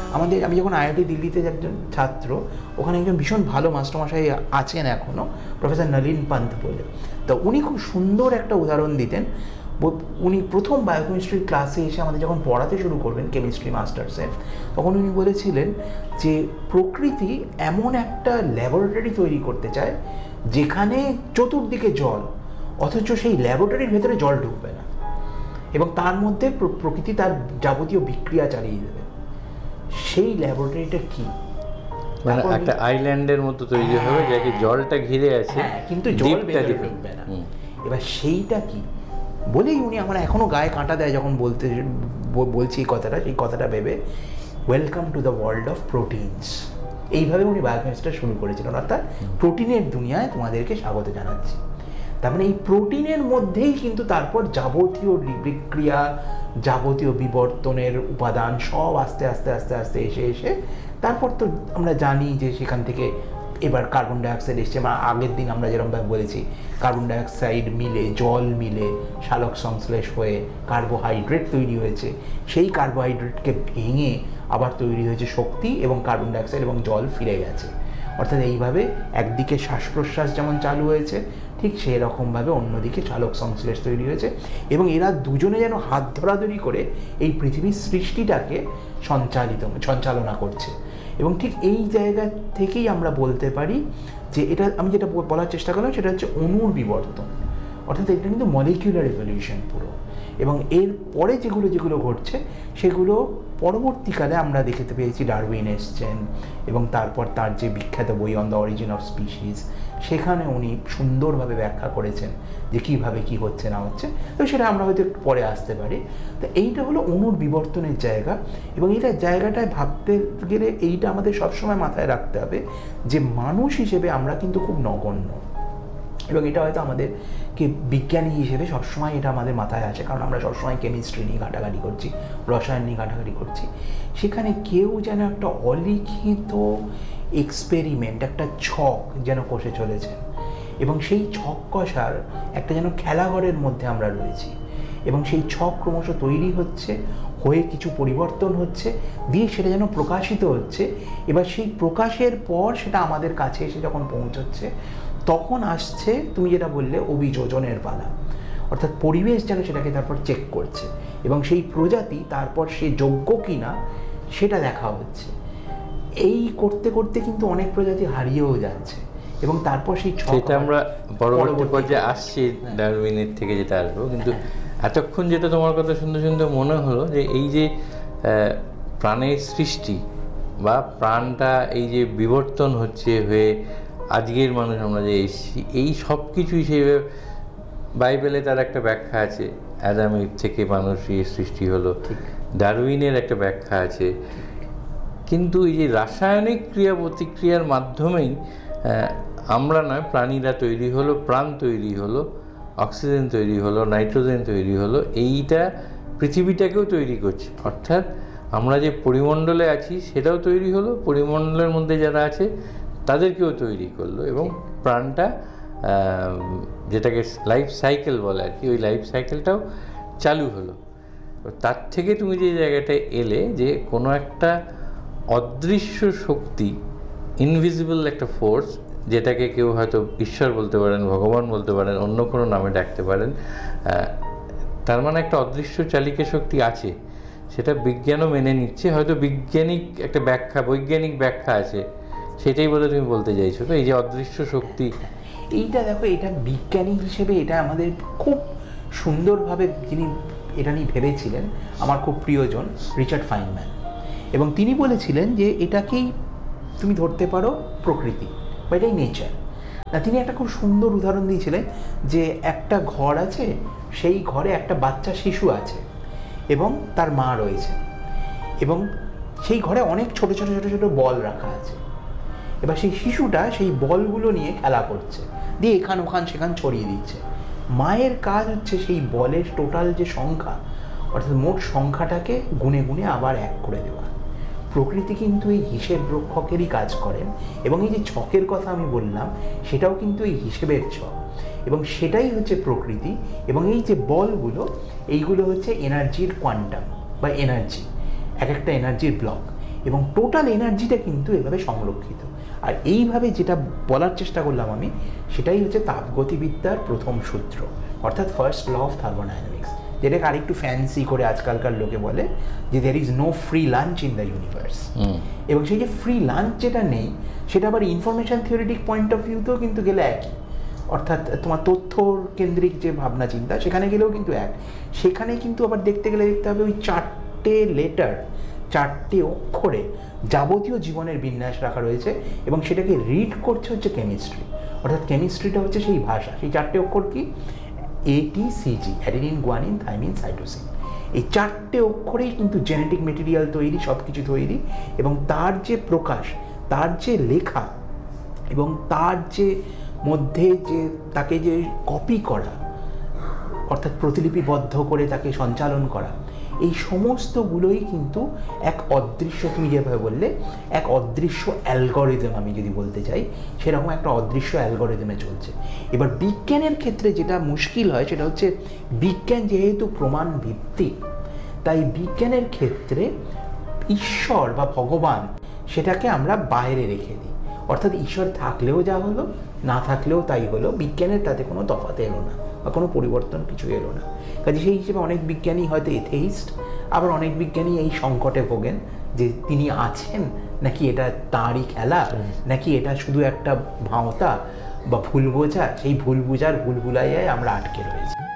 আমি যখন আইআইটি দিল্লিতে একজন ছাত্র, ওখানে একজন ভীষণ ভালো মাস্টারমশাই আছেন এখনও, প্রফেসর নলিন পান্থ বলে। তো উনি খুব সুন্দর একটা উদাহরণ দিতেন। উনি প্রথম বায়োকেমিস্ট্রির ক্লাসে এসে আমাদের যখন পড়াতে শুরু করবেন কেমিস্ট্রি মাস্টার্সে, তখন উনি বলেছিলেন যে প্রকৃতি এমন একটা ল্যাবরেটরি তৈরি করতে চায় যেখানে চতুর্দিকে জল, অথচ সেই ল্যাবরেটরির ভেতরে জল ঢুকবে না, এবং তার মধ্যে প্রকৃতি তার যাবতীয় বিক্রিয়া চালিয়ে দেবে। সেই ল্যাবরেটরিটা কি, মানে একটা আইল্যান্ডের মতো তৈরি হবে যাকে জলটা ঘিরে আছে, কিন্তু জল ভেতরে ঢুকবে না। এবার সেইটা কি বলেই উনি আমার এখনো গায়ে কাঁটা দেয় যখন বলছি এই কথাটা, সেই কথাটা ভেবে, welcome to the world of proteins, এইভাবে উনি বায়োকেমিস্ট্রি শুরু করেছিলেন। অর্থাৎ প্রোটিনের দুনিয়ায় তোমাদেরকে স্বাগত জানাচ্ছি। তার মানে এই প্রোটিনের মধ্যেই কিন্তু তারপর যাবতীয় বিক্রিয়া, যাবতীয় বিবর্তনের উপাদান সব আস্তে আস্তে আস্তে আস্তে এসে তারপর তো আমরা জানি যে সেখান থেকে এবার কার্বন ডাইঅক্সাইড এসছে। আগের দিন আমরা যেরকমভাবে বলেছি, কার্বন ডাইঅক্সাইড মিলে, জল মিলে, সালোক সংশ্লেষ হয়ে কার্বোহাইড্রেট তৈরি হয়েছে। সেই কার্বোহাইড্রেটকে ভেঙে আবার তৈরি হয়েছে শক্তি, এবং কার্বন ডাইঅক্সাইড এবং জল ফিরে গেছে। অর্থাৎ এইভাবে একদিকে শ্বাস প্রশ্বাস যেমন চালু হয়েছে, ঠিক সেই রকমভাবে অন্যদিকে চালক সংশ্লেষ তৈরি হয়েছে, এবং এরা দুজনে যেন হাত ধরাধরি করে এই পৃথিবীর সৃষ্টিটাকে সঞ্চালনা করছে। এবং ঠিক এই জায়গা থেকেই আমরা বলতে পারি যে এটা, আমি যেটা বলার চেষ্টা করলাম সেটা হচ্ছে অণুর বিবর্তন। অর্থাৎ এটা কিন্তু মলিকিউলার রিভলিউশন পুরো। এবং এর পরে যেগুলো ঘটছে সেগুলো পরবর্তীকালে আমরা দেখতে পেয়েছি, ডারউইন এসছেন এবং তারপর তার যে বিখ্যাত বই on the origin of species, সেখানে উনি সুন্দরভাবে ব্যাখ্যা করেছেন যে কীভাবে কী হচ্ছে না হচ্ছে। তো সেটা আমরা হয়তো একটু পরে আসতে পারি। তো এইটা হলো অণুর বিবর্তনের জায়গা, এবং এইটা জায়গাটায় ভাবতে গেলে এইটা আমাদের সবসময় মাথায় রাখতে হবে যে মানুষ হিসেবে আমরা কিন্তু খুব নগণ্য, এবং এটা হয়তো আমাদেরকে বিজ্ঞানী হিসেবে সবসময় এটা আমাদের মাথায় আছে, কারণ আমরা সবসময় কেমিস্ট্রি নিয়ে ঘাটাঘাটি করছি, রসায়ন নিয়ে ঘাটাঘাটি করছি। সেখানে কেউ যেন একটা অলিখিত এক্সপেরিমেন্ট, একটা ছক যেন কষে চলেছেন, এবং সেই ছক কষার একটা যেন খেলাঘরের মধ্যে আমরা রয়েছি, এবং সেই ছক ক্রমশ তৈরি হচ্ছে, হয়ে কিছু পরিবর্তন হচ্ছে, দিয়ে সেটা যেন প্রকাশিত হচ্ছে। এবার সেই প্রকাশের পর সেটা আমাদের কাছে এসে যখন পৌঁছচ্ছে, তখন আসছে তুমি যেটা বললে অভিযোজনের পালা। অর্থাৎ পরিবেশ যেন সেটাকে তারপর চেক করছে, এবং সেই প্রজাতি তারপর সে যোগ্য কিনা সেটা দেখা হচ্ছে। এই করতে করতে কিন্তু অনেক প্রজাতি হারিয়েও যাচ্ছে, এবং তারপর সেই সেটা আমরা পরবর্তী পর্যায়ে আসছি, ডারউইনের থেকে যেটা আসবো। কিন্তু এতক্ষণ যেটা তোমার কথা শুনতে শুনতে মনে হলো যে এই যে প্রাণের সৃষ্টি বা প্রাণটা এই যে বিবর্তন হচ্ছে হয়ে আজকের মানুষ আমরা যে এসেছি, এই সব কিছুই সেই বাইবেলে তার একটা ব্যাখ্যা আছে, অ্যাডাম ইভ থেকে মানুষের সৃষ্টি হলো, ডারউইনের একটা ব্যাখ্যা আছে। কিন্তু এই যে রাসায়নিক ক্রিয়া প্রতিক্রিয়ার মাধ্যমেই আমরা নয়, প্রাণীরা তৈরি হলো, প্রাণ তৈরি হলো, অক্সিজেন তৈরি হলো, নাইট্রোজেন তৈরি হলো, এইটা পৃথিবীটাকেও তৈরি করছে। অর্থাৎ আমরা যে পরিমণ্ডলে আছি সেটাও তৈরি হলো, পরিমণ্ডলের মধ্যে যারা আছে তাদেরকেও তৈরি করলো, এবং প্রাণটা যেটাকে লাইফ সাইকেল বলে আর কি, ওই লাইফ সাইকেলটাও চালু হলো। তার থেকে তুমি যে জায়গাটায় এলে যে কোনো একটা অদৃশ্য শক্তি, ইনভিজিবল একটা ফোর্স, যেটাকে কেউ হয়তো ঈশ্বর বলতে পারেন, ভগবান বলতে পারেন, অন্য কোনো নামে ডাকতে পারেন, তার মানে একটা অদৃশ্য চালিকা শক্তি আছে, সেটা বিজ্ঞানও মেনে নিচ্ছে। হয়তো বৈজ্ঞানিক একটা ব্যাখ্যা, বৈজ্ঞানিক ব্যাখ্যা আছে, সেটাই বলে তুমি বলতে চাইছো তো, এই যে অদৃশ্য শক্তি। এইটা দেখো, এটা বিজ্ঞানী হিসেবে এটা আমাদের খুব সুন্দরভাবে যিনি এটা নিয়ে ভেবেছিলেন, আমার খুব প্রিয়জন রিচার্ড ফাইনম্যান, এবং তিনি বলেছিলেন যে এটাকেই তুমি ধরতে পারো প্রকৃতি বা এটাই নেচার। না, তিনি একটা খুব সুন্দর উদাহরণ দিয়েছিলেন যে একটা ঘর আছে, সেই ঘরে একটা বাচ্চা শিশু আছে এবং তার মা রয়েছে, এবং সেই ঘরে অনেক ছোট ছোট ছোট ছোট বল রাখা আছে। এবার সেই শিশুটা সেই বলগুলো নিয়ে খেলা করছে, দিয়ে এখান ওখান সেখান ছড়িয়ে দিচ্ছে। মায়ের কাজ হচ্ছে সেই বলের টোটাল যে সংখ্যা, অর্থাৎ মোট সংখ্যাটাকে গুনে গুনে আবার এক করে দেওয়া। প্রকৃতি কিন্তু এই হিসেব রক্ষকেরই কাজ করেন, এবং এই যে ছকের কথা আমি বললাম সেটাও কিন্তু এই হিসেবের ছক, এবং সেটাই হচ্ছে প্রকৃতি। এবং এই যে বলগুলো, এইগুলো হচ্ছে এনার্জির কোয়ান্টাম বা এনার্জি, এক একটা এনার্জির ব্লক। এবং টোটাল এনার্জিটা কিন্তু এভাবে সংরক্ষিত। আর এইভাবে যেটা বলার চেষ্টা করলাম আমি, সেটাই হচ্ছে তাপগতিবিদ্যার প্রথম সূত্র, অর্থাৎ ফার্স্ট ল অফ থার্মোডাইনামিক্স, যেটাকে আরেকটু ফ্যান্সি করে আজকালকার লোকে বলে যে there is no free lunch in the universe. এবং সেই যে ফ্রি লাঞ্চ যেটা নেই, সেটা আবার ইনফরমেশন থিওরিটিক পয়েন্ট অফ ভিউতেও কিন্তু গেলে একই, অর্থাৎ তোমার তথ্য কেন্দ্রিক যে ভাবনা চিন্তা সেখানে গেলেও কিন্তু এক। সেখানে কিন্তু আবার দেখতে গেলে দেখতে হবে ওই 4টে লেটার, 4টে অক্ষরে যাবতীয় জীবনের বিন্যাস রাখা রয়েছে, এবং সেটাকে রিড করছে হচ্ছে কেমিস্ট্রি। অর্থাৎ কেমিস্ট্রিটা হচ্ছে সেই ভাষা, সেই 4টে অক্ষর কি, ATCG, adenine, guanine, thymine, cytosine. এই 4টে অক্ষরেই কিন্তু জেনেটিক মেটেরিয়াল তৈরি, সব কিছু তৈরি, এবং তার যে প্রকাশ, তার যে লেখা, এবং তার যে মধ্যে যে তাকে যে কপি করা, অর্থাৎ প্রতিলিপিবদ্ধ করে তাকে সঞ্চালন করা, এই সমস্তগুলোই কিন্তু এক অদৃশ্য, তুমি যেভাবে বললে, এক অদৃশ্য অ্যালগরিদম, আমি যদি বলতে চাই সেরকম একটা অদৃশ্য অ্যালগরিদমে চলছে। এবার বিজ্ঞানের ক্ষেত্রে যেটা মুশকিল হয় সেটা হচ্ছে, বিজ্ঞান যেহেতু প্রমাণ ভিত্তিক, তাই বিজ্ঞানের ক্ষেত্রে ঈশ্বর বা ভগবান সেটাকে আমরা বাইরে রেখে দিই। অর্থাৎ ঈশ্বর থাকলেও যা হলো, না থাকলেও তাই হলো, বিজ্ঞানের তাতে কোনো তফাৎ এলো না বা কোনো পরিবর্তন কিছু এলো না। কাজে সেই হিসেবে অনেক বিজ্ঞানী হয়তো এথেইস্ট, আবার অনেক বিজ্ঞানী এই সংকটে ভোগেন যে তিনি আছেন নাকি এটা তাঁরই খেলা, নাকি এটা শুধু একটা ভাঁওতা বা ভুল বোঝা, সেই ভুল বোঝার ভুলভুলাইয়ায় আমরা আটকে রয়েছি।